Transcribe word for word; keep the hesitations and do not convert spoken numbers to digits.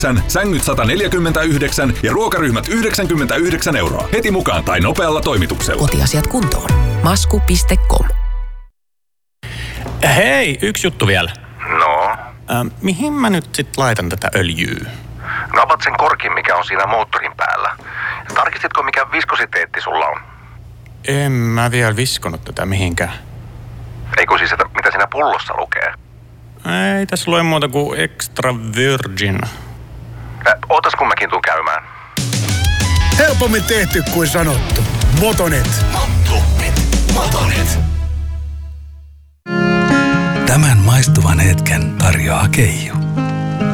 sängyt sata neljäkymmentäyhdeksän ja ruokaryhmät yhdeksänkymmentäyhdeksän euroa. Heti mukaan tai nopealla toimituksella. Kotiasiat kuntoon. masku piste com. Hei, yksi juttu vielä. No? Äh, mihin mä nyt sit laitan tätä öljyä? No avat sen korkin, mikä on siinä moottorin päällä. Tarkistitko, mikä viskositeetti sulla on? En mä vielä viskonut tätä mihinkään. Eikö siis, että mitä siinä pullossa lukee? Ei tässä lue muuta kuin extra virgin. Äh, ootas kun mäkin tuun käymään. Helpommin tehty kuin sanottu. Motonet. Motonet. Motonet. Tämän maistuvan hetken tarjoaa Keijo.